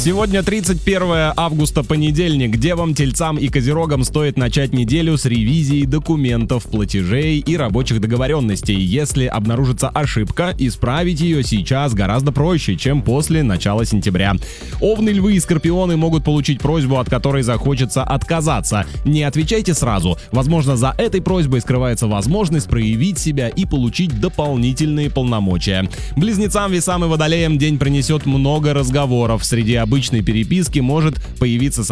Сегодня 31 августа, понедельник. Девам, тельцам и козерогам стоит начать неделю с ревизии документов, платежей и рабочих договоренностей. Если обнаружится ошибка, исправить ее сейчас гораздо проще, чем после начала сентября. Овны, львы и скорпионы могут получить просьбу, от которой захочется отказаться. Не отвечайте сразу. Возможно, за этой просьбой скрывается возможность проявить себя и получить дополнительные полномочия. Близнецам, весам и водолеям день принесет много разговоров. Среди обычной переписки может появиться